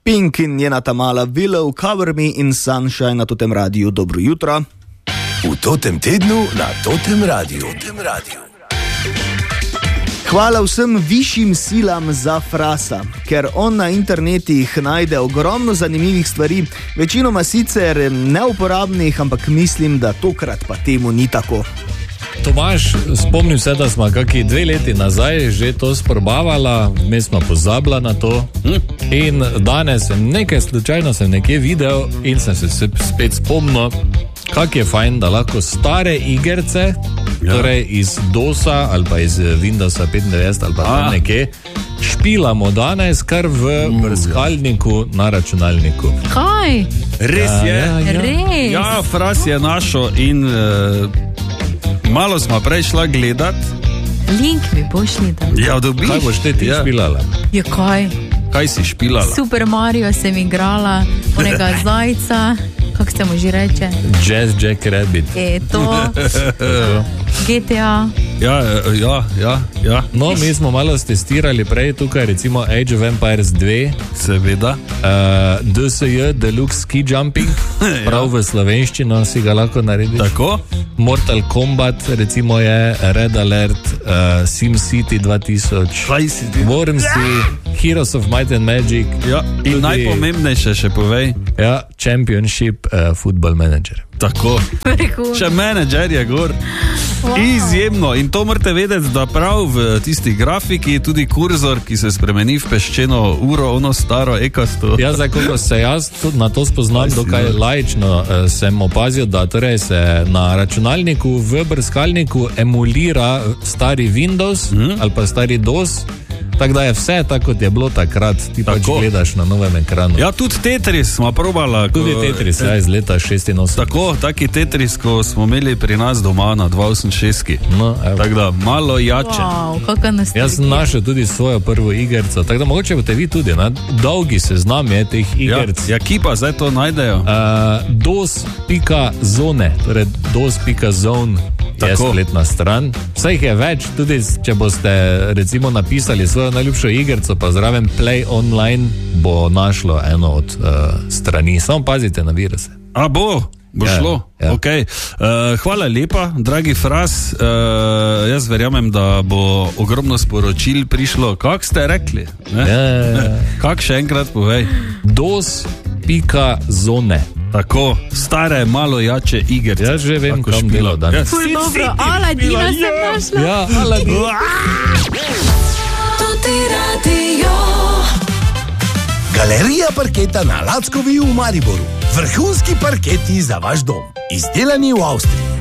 Pink in njena ta mala Willow, Cover Me in Sunshine na totem radiju. Dobro jutro. V totem tednu na totem radiju. Hvala vsem višjim silam za Frasa, ker on na internetih najde ogromno zanimivih stvari, večinoma sicer neuporabnih, ampak mislim, da tokrat pa temu ni tako. Tomaž, spomnim se, da smo kakšni 2 leti nazaj že to sprobavala, vmes smo pozabila na to in danes slučajno sem nekje videl in sem se spet spomnil, kak je fajn, da lahko stare igrice, torej iz DOS-a ali pa iz Windowsa 95 ali pa tam nekje, špilamo danes kar v brskalniku na računalniku. Kaj? Res je. Res? Ja, Fras je našel in malo smo prej šla gledat. Link mi pošli da. Ja, dobiš. Kaj boš ti špilala? Ja, kaj? Kaj si špilala? Super Mario sem igrala, onega zajca, kako se mu že reče? Jazz Jack Rabbit. To. GTA. Ja. No, mi smo malo testirali prej tukaj, recimo Age of Empires 2. Seveda. DSJ, Deluxe Ski Jumping, prav v slovenščino si ga lahko narediš. Tako. Mortal Kombat, recimo je Red Alert, SimCity 2000, Wormsy, Heroes of Might and Magic. Ja, in najpomembnejše še povej. Ja, Championship Football Manager. Tako. Še menedžer je gor. Wow. Izjemno. In to morate vedeti, da prav v tisti grafiki je tudi kurzor, ki se spremeni v peščeno uro, ono staro ekasto. Ja, zdaj, kako se jaz na to spoznam, dokaj laično sem opazil, da torej se na računalniku v brskalniku emulira stari Windows ali pa stari DOS. Tako da je vse tako, kot je bilo takrat, ti pač gledaš na novem ekranu. Ja, tudi Tetris smo probala. Tudi Tetris, ja, iz leta 86. Taki Tetris, ko smo imeli pri nas doma na 286. No, tako da malo jače. Wow, kakšna nostalgija. Jaz sem našel tudi svojo prvo igrico, tako da mogoče boste vi tudi, ne? Dolgi seznam je teh igric. Ja, ki pa zdaj to najdejo? DOS.zone, torej DOS.zone je spletna stran. Vse jih je več, tudi če boste recimo napisali svojo najljubšo igrico, pa zraven Play Online bo našlo eno od strani. Samo pazite na viruse. A bo šlo? Ja. Okay. Hvala lepa, dragi Fras. Jaz verjamem, da bo ogromno sporočil prišlo. Kak ste rekli? Ja. Kak še enkrat povej? DOS.zone. Tako, stare, malo jače igrice. Jaz že vem, kam delo danes. Ful dobro, Aladina sem našla. Ja, Aladina. Galerija parketa na Lackovi v Mariboru. Vrhunski parketi za vaš dom. Izdelani v Avstriji.